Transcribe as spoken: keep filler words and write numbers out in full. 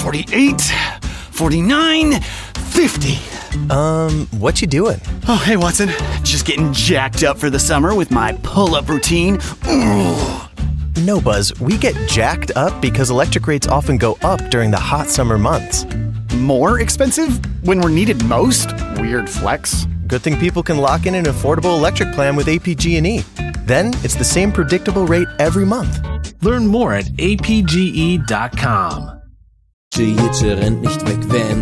forty-eight, forty-nine, fifty. Um, what you doing? Oh, hey, Watson. Just getting jacked up for the summer with my pull-up routine. Ooh. No, Buzz, we get jacked up because electric rates often go up during the hot summer months. More expensive when we're needed most? Weird flex. Good thing people can lock in an affordable electric plan with A P G and E. Then it's the same predictable rate every month. Learn more at A P G E dot com. J J rennt nicht weg, wenn